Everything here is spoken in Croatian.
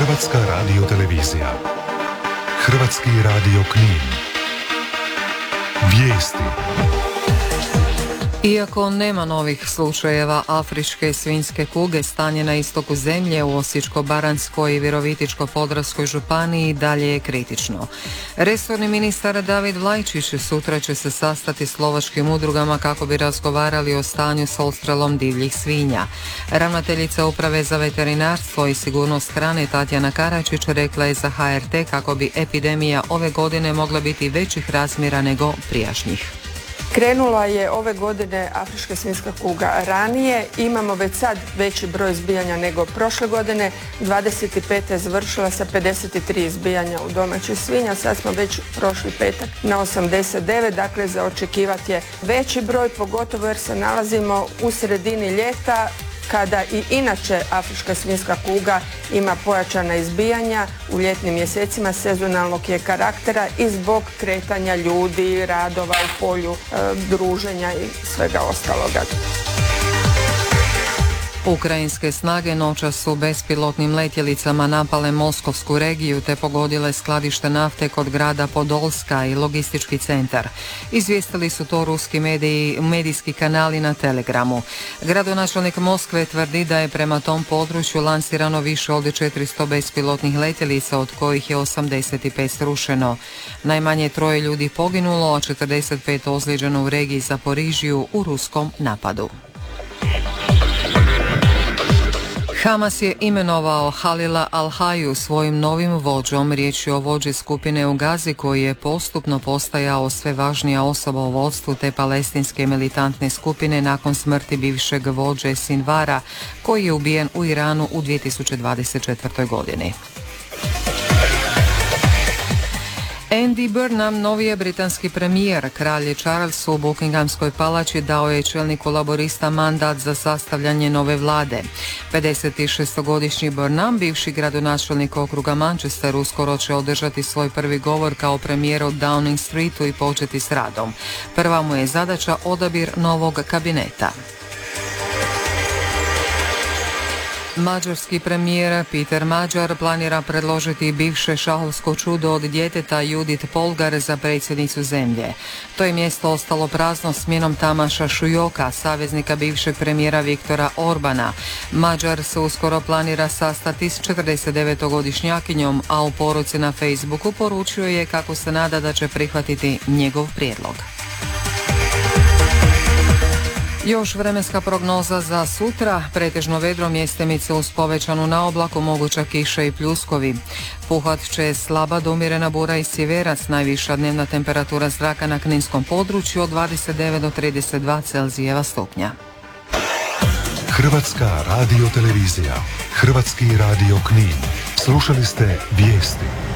Hrvatska radiotelevizija. Hrvatski radio Knin. Vijesti. Iako nema novih slučajeva afričke svinjske kuge, stanje na istoku zemlje u Osječko-baranjskoj i Virovitičko-podravskoj županiji dalje je kritično. Resorni ministar David Vlajčić sutra će se sastati s lovačkim udrugama kako bi razgovarali o stanju s odstrelom divljih svinja. Ravnateljica Uprave za veterinarstvo i sigurnost hrane Tatjana Karačić rekla je za HRT kako bi epidemija ove godine mogla biti većih razmjera nego prijašnjih. Krenula je ove godine afrička svinjska kuga ranije, imamo već sad veći broj izbijanja nego prošle godine, 25. je završila sa 53 izbijanja u domaćih svinja, sad smo već prošli petak na 89, dakle za očekivati je veći broj, pogotovo jer se nalazimo u sredini ljeta, kada i inače afrička svinjska kuga ima pojačana izbijanja u ljetnim mjesecima, sezonalnog je karaktera i zbog kretanja ljudi, radova u polju, druženja i svega ostaloga. Ukrajinske snage noćas su bespilotnim letjelicama napale Moskovsku regiju te pogodile skladište nafte kod grada Podolska i logistički centar. Izvijestili su to ruski medijski kanali na Telegramu. Gradonačelnik Moskve tvrdi da je prema tom području lansirano više od 400 bespilotnih letjelica, od kojih je 85 srušeno. Najmanje 3 ljudi poginulo, a 45 ozlijeđeno u regiji Zaporižiju u ruskom napadu. Hamas je imenovao Halila Al-Haju svojim novim vođom. Riječ je o vođi skupine u Gazi koji je postupno postajao sve važnija osoba u vodstvu te palestinske militantne skupine nakon smrti bivšeg vođe Sinvara koji je ubijen u Iranu u 2024. godini. Andy Burnham, novi je britanski premijer. Kralj Charles u Buckinghamskoj palači dao je čelniku laborista mandat za sastavljanje nove vlade. 56-godišnji Burnham, bivši gradonačelnik okruga Manchester, uskoro će održati svoj prvi govor kao premijer u Downing Streetu i početi s radom. Prva mu je zadaća odabir novog kabineta. Mađarski premijer Peter Magyar planira predložiti bivše šahovsko čudo od djeteta Judith Polgar za predsjednicu zemlje. To je mjesto ostalo prazno smjenom Tamaša Šujoka, saveznika bivšeg premijera Viktora Orbana. Magyar se uskoro planira sastati s 49-godišnjakinjom, a u poruci na Facebooku poručio je kako se nada da će prihvatiti njegov prijedlog. Još vremenska prognoza za sutra, pretežno vedro, mjestimice uz povećanu naoblaku, moguća kiša i pljuskovi. Puhat će slaba do umjerena bura i sjeverac, najviša dnevna temperatura zraka na kninskom području od 29 do 32 Celzijeva stupnja. Hrvatska radiotelevizija. Hrvatski radio Knin. Slušali ste vijesti.